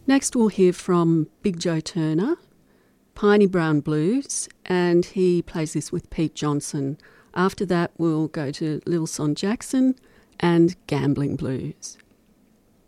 Next we'll hear from Big Joe Turner, Piney Brown Blues, and he plays this with Pete Johnson. After that we'll go to Lil Son Jackson and Gambling Blues.